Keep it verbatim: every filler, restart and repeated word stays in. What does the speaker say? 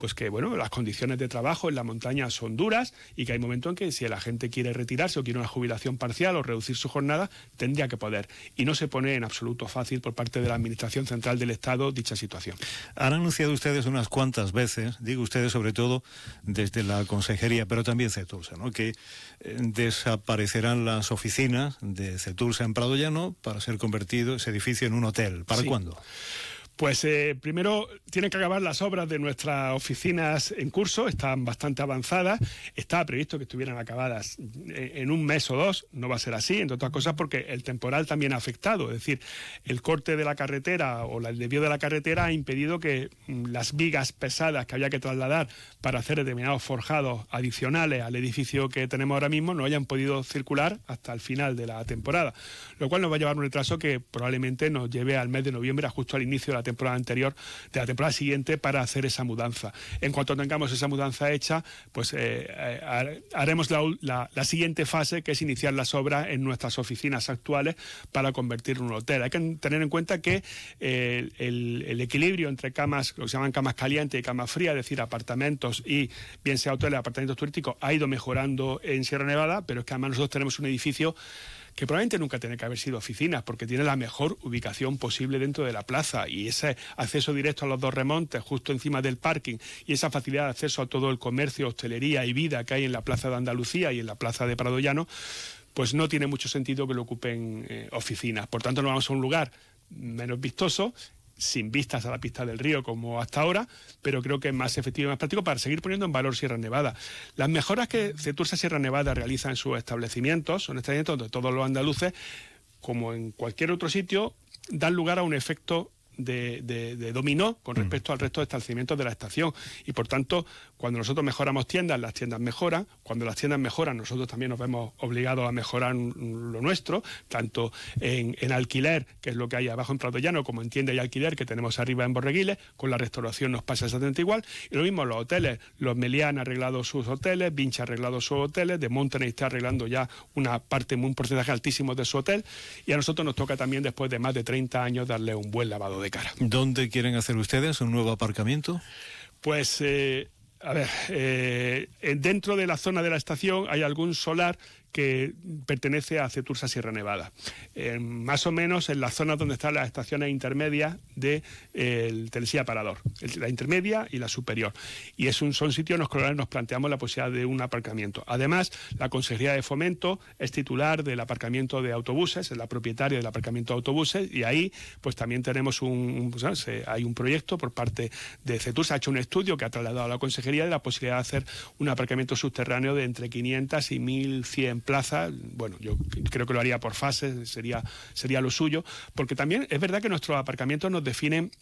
pues que bueno, las condiciones de trabajo en la montaña son duras y que hay momentos en que si la gente quiere retirarse o quiere una jubilación parcial o reducir su jornada, tendría que poder. Y no se pone en absoluto fácil por parte de la Administración Central del Estado dicha situación. Han anunciado ustedes unas cuantas veces, digo ustedes sobre todo desde la Consejería, pero también Cetursa, ¿no?, que eh, desaparecerán las oficinas de Cetursa en Prado Llano para ser convertido ese edificio en un hotel. ¿Para sí. cuándo? Pues eh, primero tienen que acabar las obras de nuestras oficinas en curso, están bastante avanzadas, estaba previsto que estuvieran acabadas en un mes o dos, no va a ser así, entre otras cosas porque el temporal también ha afectado, es decir, el corte de la carretera o el desvío de la carretera ha impedido que las vigas pesadas que había que trasladar para hacer determinados forjados adicionales al edificio que tenemos ahora mismo no hayan podido circular hasta el final de la temporada, lo cual nos va a llevar un retraso que probablemente nos lleve al mes de noviembre, justo al inicio de la temporada temporada anterior, de la temporada siguiente, para hacer esa mudanza. En cuanto tengamos esa mudanza hecha, pues eh, eh, haremos la, la, la siguiente fase, que es iniciar las obras en nuestras oficinas actuales para convertirlo en un hotel. Hay que tener en cuenta que eh, el, el equilibrio entre camas, lo que se llaman camas calientes y camas frías, es decir, apartamentos y bien sea hoteles, apartamentos turísticos, ha ido mejorando en Sierra Nevada, pero es que además nosotros tenemos un edificio que probablemente nunca tiene que haber sido oficinas, porque tiene la mejor ubicación posible dentro de la plaza, y ese acceso directo a los dos remontes, justo encima del parking, y esa facilidad de acceso a todo el comercio, hostelería y vida que hay en la Plaza de Andalucía y en la Plaza de Prado Llano, pues no tiene mucho sentido que lo ocupen eh, oficinas. Por tanto, nos vamos a un lugar menos vistoso, sin vistas a la pista del río como hasta ahora, pero creo que es más efectivo y más práctico para seguir poniendo en valor Sierra Nevada. Las mejoras que Cetursa Sierra Nevada realiza en sus establecimientos, son establecimientos donde todos los andaluces, como en cualquier otro sitio, dan lugar a un efecto de, de, de dominó con respecto mm. al resto de establecimientos de la estación, y por tanto, cuando nosotros mejoramos tiendas, las tiendas mejoran, cuando las tiendas mejoran, nosotros también nos vemos obligados a mejorar lo nuestro, tanto en, en alquiler, que es lo que hay abajo en Prado Llano, como en tienda y alquiler que tenemos arriba en Borreguiles. Con la restauración nos pasa exactamente igual, y lo mismo los hoteles. Los Meliá han arreglado sus hoteles, Vinci ha arreglado sus hoteles, de Montenay está arreglando ya una parte, un porcentaje altísimo de su hotel, y a nosotros nos toca también, después de más de treinta años, darle un buen lavado de cara. ¿Dónde quieren hacer ustedes un nuevo aparcamiento? Pues, eh, a ver, eh, dentro de la zona de la estación hay algún solar que pertenece a Cetursa Sierra Nevada, eh, más o menos en las zonas donde están las estaciones intermedias del de, Telesilla Parador, el, la intermedia y la superior, y es un, son sitios en los que nos planteamos la posibilidad de un aparcamiento. Además, la Consejería de Fomento es titular del aparcamiento de autobuses, es la propietaria del aparcamiento de autobuses, y ahí pues también tenemos un, un pues, hay un proyecto por parte de Cetursa, ha hecho un estudio que ha trasladado a la Consejería de la posibilidad de hacer un aparcamiento subterráneo de entre quinientas y mil cien plazas. Bueno, yo creo que lo haría por fases, sería, sería lo suyo, porque también es verdad que nuestros aparcamientos nos definen